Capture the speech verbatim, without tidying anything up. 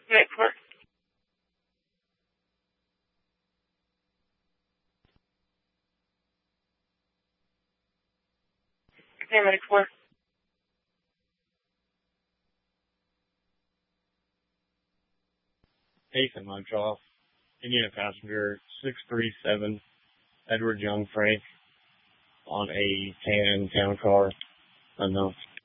Next one. Okay, next one. Ethan Munchoff, Indiana passenger six three seven, Edward Young Frank, on a tan town car, unknown.